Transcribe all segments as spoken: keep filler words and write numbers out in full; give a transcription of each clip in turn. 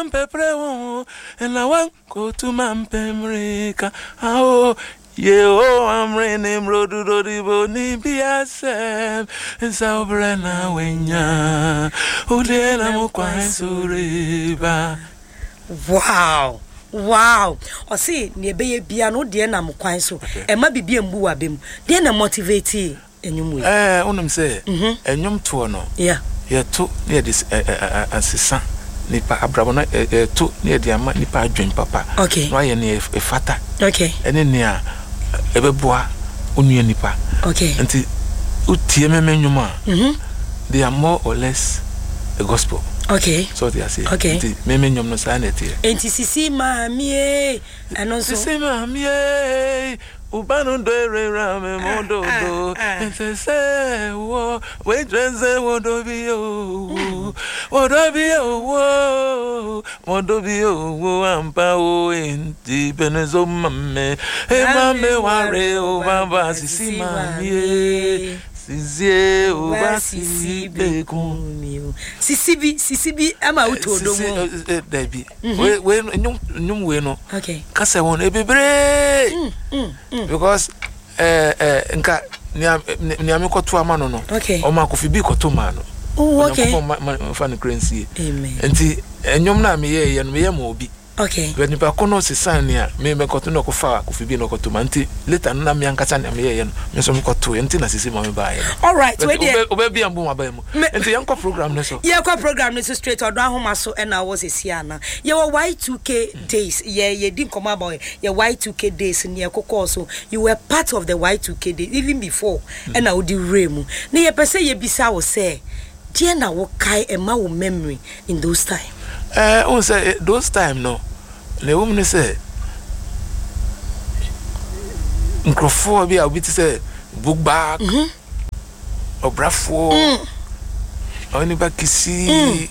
Peprewo and I want go to Mampemrika. Oh, yeah, oh, I'm raining rodu rodibo ni biasem and Saubrena wenya. Oh, then I'm quite suriba. Wow. Wow. O see, ne be bia no de na mo kwan so. E ma bibia mbu wa bem. De na motivate enyum we. Eh, unum say, enyum to no. Yeah. Yeah, to near this assistant. Nipa abrabona eh to near the ama nipa adwen papa. Okay. No aye ne e fata. Okay. Ene ne a ebeboa onua nipa. Okay. Nti utie meme nyuma. Mhm. They are more or less a gospel. Okay. So they are saying. Okay. Nti meme nyum no sa na tie. Enti sisi mami e eno so. Sisi mami e ubanu dere rame mondo do. Nti se wo we drenze wodo bi o. Wodo bi o. Wodo bi o ampa o enti benezo mame. E mame ware o baba sisi mami e. Sisi o basi bekum. Sisi bi sisi bi ama utodo mo. Debi. We we nyum nyum we no. Okay. Kasa won ebebre. Because eh eh nka ni ami koto ama no no. Okay. O ma ko fi bi koto ma no. Oh, okay. O fa no currency. Amen. Enti enyum na me ye ye no me ye ma obi. Okay. When you kono se sania me me koto no ko fa ko fi bi no koto ma nti later na me ankasa na me ye ye no me so me koto nti na sisi ma me ba ye. All right, we dey obe bi ambu ma ba mu. Nti yan ko program ne so. Yeah, ko program ne so straight odo ahoma so e na was esi na. Ye Y two K days. Ye ye din come about ye Y two K days ne kokko so. You were part of the Y two K days even before e na odi remu. Na ye pese ye bisa wo say dear na wo kai e ma wo memory in those time. Eh, on say those time no. Le woman say Microphone be a bit say book back. Mhm. Obrafo. Mm. Oni ba kisi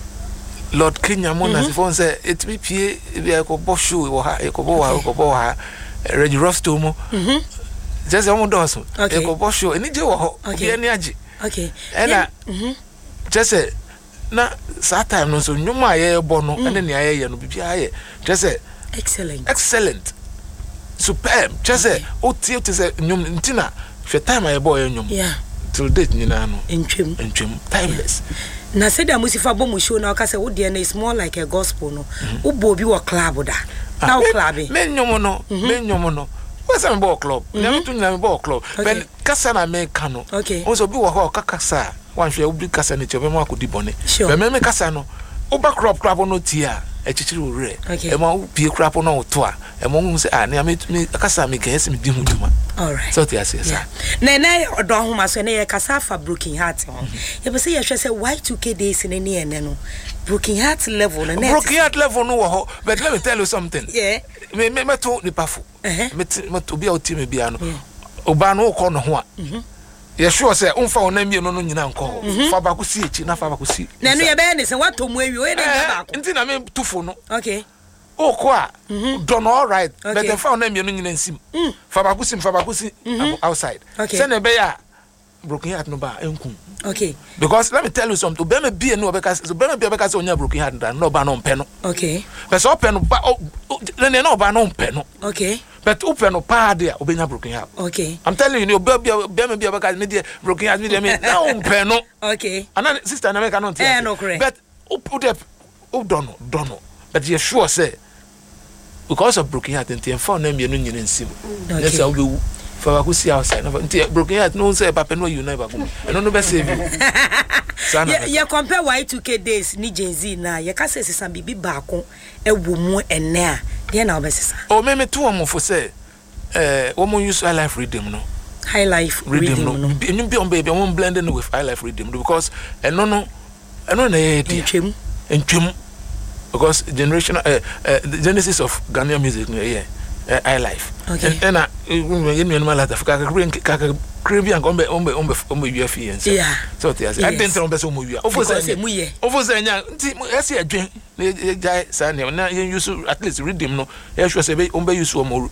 Lord Kenya mona se fon say it be pie be a ko bo show wo ha e ko bo wa ko bo ha Reggie Rosto mo. Mhm. Just am do so. E ko bo show eni je wo ho. Be eni age. Okay. Ena mhm. Just say na that time no so nyuma ye bo no ene ne aye ye no bibia aye just say excellent excellent superb just say o tie to say nyum ntina hwe time aye bo ye nyum yeah till date ni na no entwem entwem timeless na said da musifa bo mu show na ka say wo de na is more like a gospel no wo bo bi wo club da na wo club me nyum no me nyum no what's am bo club na me tu na me bo club but kasa na me ka no o so bi wo ho kakasa one share ubi kasa ne chobe mo akodi bone be me me kasa no uba crop crop no tia e chichiri ore e ma pie crop no to a e mo hu se ah ne me kasa me kese me di hu duma all right so tia se sa na na odo homa so na ye kasa fa broken heart ho ye be say ye hwe say Y two K days ne ne ene no broken heart level na broken heart level no wo ho but let me tell you something yeah me me me to ni pafo me me to bia o ti me bia no oba no ko no ho a ye sure say unfa onamie no no nyina nko fa ba ko si echi na fa ba ko si na no ye be ne se watomu awi o ye na ba ko nti na me tufo no okay o ko a do no all right but the fa onamie no nyina nsim fa ba ko sim fa ba ko si outside say na be ya broken heart no ba enkum okay because let me tell you something be me be no be ka so be me be ka so onya broken heart no ba no mpe no okay but so open no ba le no ba no mpe no okay but open no pa there obenya broken heart okay I'm telling you no be be me be ka me dey broken heart me dey me na mpe no okay and sister na me ka no tell eh no correct but put up o don't know don't know but you sure say because of broken heart and for na me no nyina nsim that's how we for ba ko see outside no broken heart no say papa no you never go no no be save you sana ye compare Y two K days ni Gen Z na ye ka say sesa bibi baako e wo mu ene a de na obesesa o me me to wo for say eh wo mo use high life rhythm no high life rhythm no enyu bi on baby on blending with high life rhythm because eno no eno na ye dia entwem entwem because generation uh, uh, the genesis of Ghanaian music no yeah uh, high life okay and na you know no South Africa ka ka Caribbean ombe ombe ombe ombe U F E and so yeah so there's I didn't know beso mo wia ofo say mu ye ofo say nya nti ese adwen na jai sa na na use at least rhythm no e sure say be ombe use mo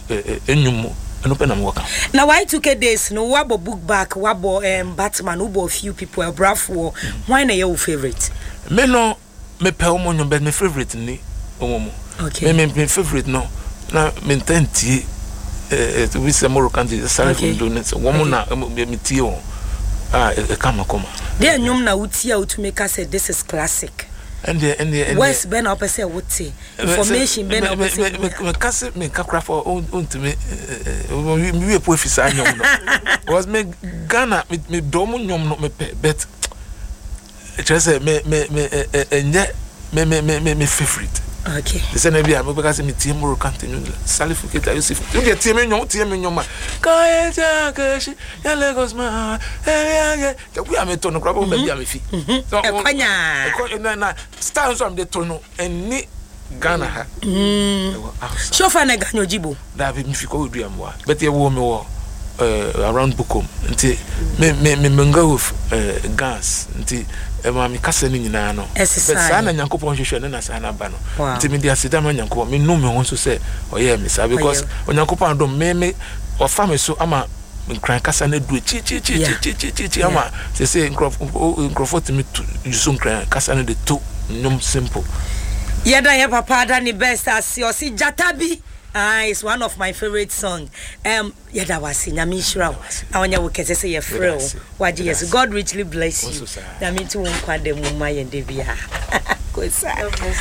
enwum mo eno pe na mo waka na Y two K days no wabo book back wabo um, Batman wabo few people brafo why na your favorite me no me pe omo nyom but my favorite ni omo okay me me favorite no na me ntantie eh to be some Moroccan sorry for doing it woman na me tie o ah e kama koma there nyom na utia utumeka say this is classic and the and the West Ben up say what information Ben up say me kase me kakra for ontime we po ofisa nyom no was me Ghana me dom nyom no me bet just say me me me me me me me favorite okay the same be am because me team Moroccan continue salifuketa Yusuf you get team nyom team nyom ma ka ja kashi ya Lagos ma eh ya we am to no crab be am fi so ekwanya na na stand so am de to no eni Ghana ha so fa na ganyo jibo da be mi fi ko du am wa but ye wo me wo around Bukom nti me me me menga of gas nti e ma mi kasa ni nyina no but sa na Nyankopon hwehwe na sa na ba no nti me dia seda ma Nyankopon me no me ho so se oye me sa because Nyankopon do me me o fa me so ama nkran kasa na du chi chi chi chi chi chi ama se se nkrofo timi yusu nkran kasa na de to nyom simple yeda ye papa da ni best as o si jatabi. Ah, it's one of my favorite songs. Um, yada wasi nyami shira. Awanya wo kese say ye free. Waji yes. God richly bless you. Nyami tu nkwa de mu ma yende bia. Kosa.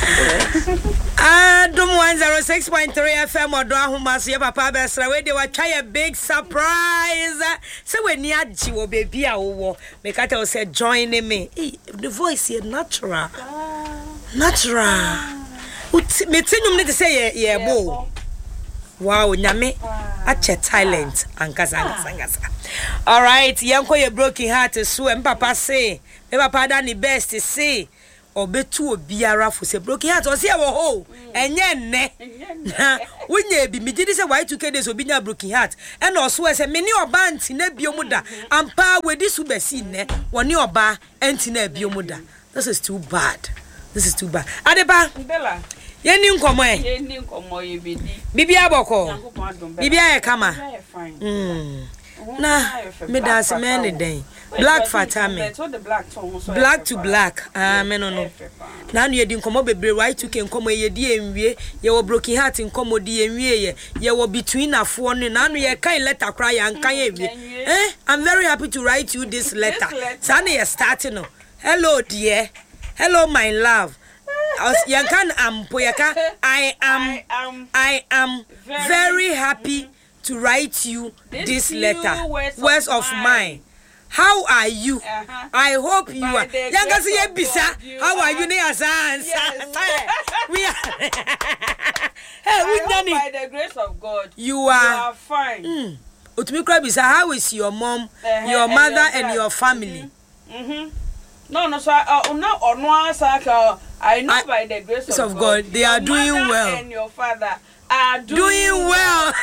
Ah, dum one oh six point three F M odo ahoma so ye papa besra we dey wa try a big surprise. Say we ni agi wo baby a wo. Make I tell say join me. Hey, the voice here natural. Natural. Me tinyum need to say ye ye bo. Wow, nyame ache talent ankasa ankasa. All right, yanko ye broken heart so em papa say, me papa da ni best say obetu obiara fo say broken heart o say wo ho enye nne. Na wonye bi mi gidi say why two k days obi nya broken heart e na so say me ni oba anti na biom da ampa wedi su besi nne woni oba anti na biom da. This is too bad. This is too bad. Adeba Yeni nkomo e. Yeni nkomo ye bidi. Bibia boko. Bibia e kama. Mm. Na me dance men den. Black fatame. Black to black. Ah me no no. Na nu yedi nkomo bebre right to ke nkomo yedi enwie. Ye wo broken heart nkomo di enwie ye. Ye wo between afo no na nu ye kan letter cry an kan enwie. Eh, I'm very happy to write you this letter. Sa na ye starting no. Hello dear. Hello my love. You can am poyaka. I am I am very happy to write you this letter. Words of mine. How are you? Uh-huh. I hope you are. Yanga si ebisa. How are you? We are. Hey, we done it. By the grace of God. You are, you are fine. Mm. Bisa, how is your mom, uh-huh, your mother, and your, and your family? Mm-hmm. Mm-hmm. No, no, so uh, no, or no, sir. I know I, by the grace of, of God, God, they are doing well. And your father are doing, doing well.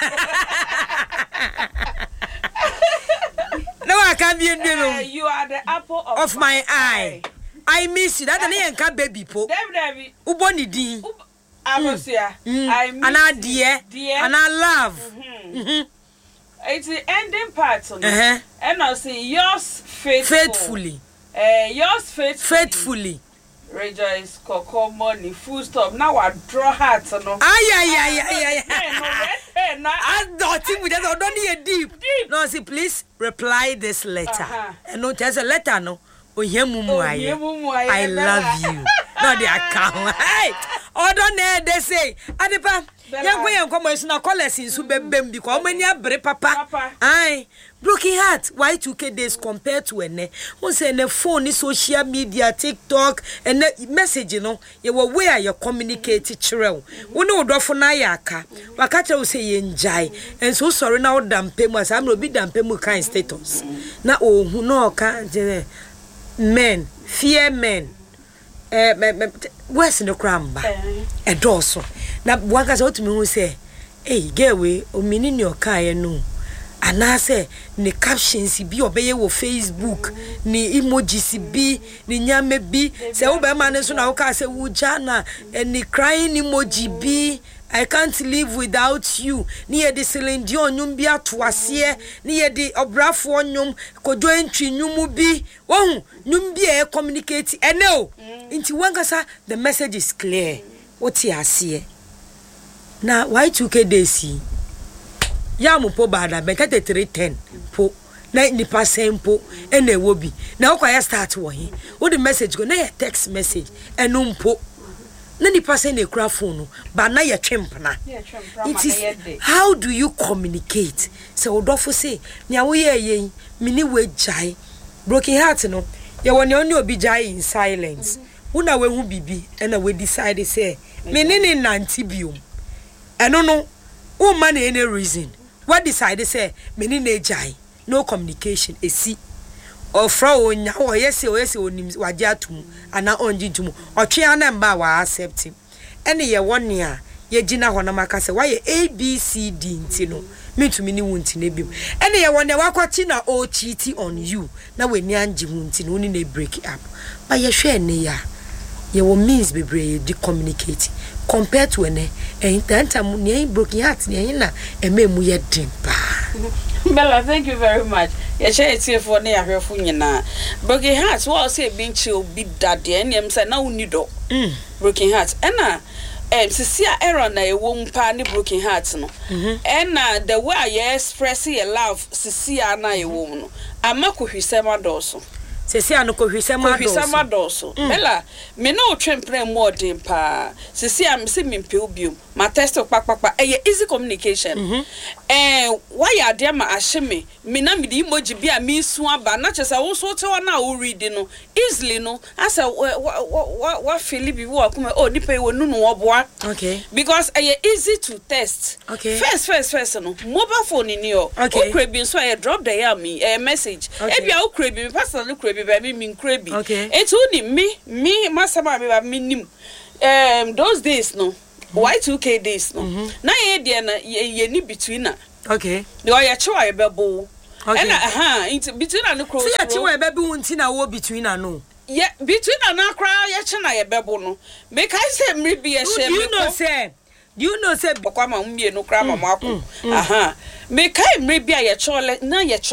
No, I can't be in the room. Uh, you are the apple of, of my, my eye. eye. I miss you. That's an ain't baby po. David, Uboni di. I was here. I miss and I dear, dear, and I love. Mm-hmm. Mm-hmm. It's the ending part of it. Uh-huh. And I say yours faithful. faithfully. Uh, yours faithfully. Faithfully. Rejoice, Coco, money, full stop. Now I draw hearts. No. Ay, ay, ay, ay, ay. I don't think we don't need a deep. deep. No, see, please reply this letter. Uh-huh. And no, there's a letter, no. Oh, yeah, mumu, oh, yeah, mumu, I love you. No, they are count. Hey, oh, don't they say, Adepa, young way and commerce now call us in Subem because many are bre papa. Aye. Broken heart, why two K days compared to a ne? Who say the phone is social media, TikTok, and the message, you know, you were where you communicate children. We know Dofonayaka, Wakata will say enjoy, and so sorry now, damn was I'm no be damn pemu kind status. Now, oh, who know, can't men, fear men. Eh, where's in the cramba? A dorsal. Now, one has out to me who say, hey, get away, or meaning your car, no. And I say, ni captions be obey wo Facebook, ni emojis be, ni nyame be, say obe man so na oka say wujana, and ni crying emoji be, I can't live without you. Ni ye di Celine Dion nyum bi atoasie, ni ye di obrafo nyum, kojo entwi nyum bi. Wohu, nyum bi e communicate ene o. Nti wankasa the message is clear. Woti asie. Na Y two K days yi. Ya mu po bada be thirty-three ten po. Na nipa sempo ene wo bi. Na okwa start wo he. Wo the message go na ye text message eno mpo. Na nipa say na kura phone ba na ye twempna. It is how do you communicate? So odofo say nya wo ye yen mini we jai. Broken heart no. Ye woni oni obi jai in silence. Una we hu bibi ena we decide say me ni ni nanti biom. Eno no wo man any reason. What decide say me ni na jai. No communication esi. Ofra onya o yesi o yesi onim waje atum ana onji tumu. Otwe ana mba wa accept him. Ene ye woni a ye gina ho na maka say why A B C D nti no. Me to me ni wunti na bim. Ene ye woni wakwati na o cheat on you. Na we ni anje wunti no ni na break up. But ye hwe ene ya. Ye wo means bebre di communicate compared to ene en tantam ni broken heart ni na ememu ye din pa. Bella, thank you very much. Yeah, share it here for near her funyana. Broken hearts, what say being chill be daddy, and him say now need do. Broken hearts, and na, um, Cecilia Aaron, I won't pan broken hearts no. And na the way I express your love, Cecilia and I won't. I'm not with his dorsal. Cecilia no ko hwisema dorsal. Bella, me no tremple more than pa. Cecilia, I'm seeing me pilbium. My test of papa, a easy communication. And why are there my asheme? Me na me the emoji be a me swamba, not just I also tell now reading no easily no. I said, what what what Philip you walk oh the pay no no boy. Okay. Because I easy to test. Okay. First, first, first no mobile phone in you. Okay. Crabby so I drop the air me a message. If you are crabby, personally crabby baby mean crabby. Okay. It's only me, me, master baby me um those days no. Y two K days no. Na ye dey na ye ni between na. Okay. The oya chewa ye bebo. Okay. And aha, into between na no cross. See ya chewa ye bebo unti na wo between na no. Yeah, between na kra ye che na ye bebo no. Make I say me be a shame. You know say. You know say bokwa ma mbie no kra ma mako. Aha. Make I me be a ye chole na ye